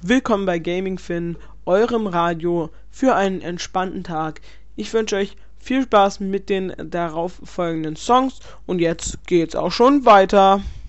Willkommen bei Gaming Finn, eurem Radio für einen entspannten Tag. Ich wünsche euch viel Spaß mit den darauf folgenden Songs und jetzt geht's auch schon weiter.